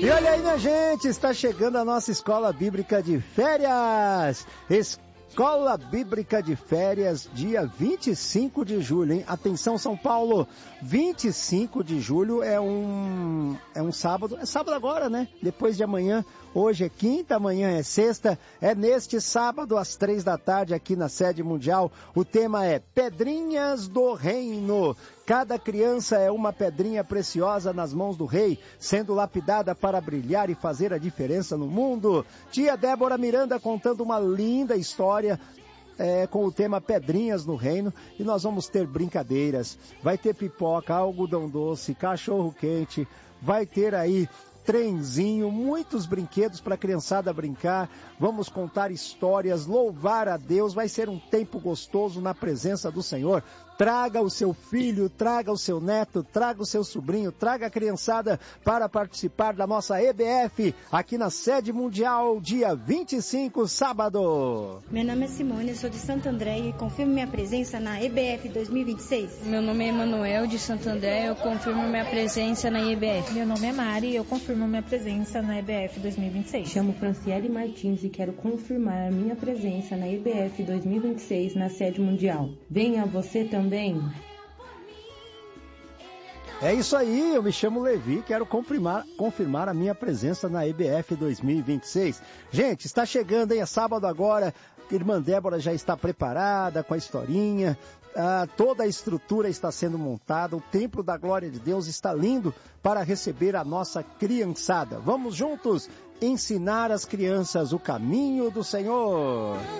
E olha aí, minha gente, está chegando a nossa Escola Bíblica de Férias. Escola Bíblica de Férias, dia 25 de julho, hein? Atenção, São Paulo, 25 de julho é um sábado, é sábado agora, né? Depois de amanhã, hoje é quinta, amanhã é sexta, é neste sábado às 15h aqui na sede mundial. O tema é Pedrinhas do Reino. Cada criança é uma pedrinha preciosa nas mãos do rei, sendo lapidada para brilhar e fazer a diferença no mundo. Tia Débora Miranda contando uma linda história com o tema Pedrinhas no Reino, e nós vamos ter brincadeiras, vai ter pipoca, algodão doce, cachorro quente, vai ter aí trenzinho, muitos brinquedos para a criançada brincar, vamos contar histórias, louvar a Deus, vai ser um tempo gostoso na presença do Senhor. Traga o seu filho, traga o seu neto, traga o seu sobrinho, traga a criançada para participar da nossa EBF, aqui na sede mundial, dia 25, sábado. Meu nome é Simone, eu sou de Santo André e confirmo minha presença na EBF 2026. Meu nome é Emanuel, de Santo André, eu confirmo minha presença na EBF. Meu nome é Mari, eu confirmo minha presença na EBF 2026. Chamo Franciele Martins e quero confirmar a minha presença na EBF 2026 na sede mundial. Venha você também. É isso aí, eu me chamo Levi, quero confirmar a minha presença na EBF 2026. Gente, está chegando, hein? É sábado agora, irmã Débora já está preparada com a historinha, toda a estrutura está sendo montada, o Templo da Glória de Deus está lindo para receber a nossa criançada. Vamos juntos ensinar as crianças o caminho do Senhor.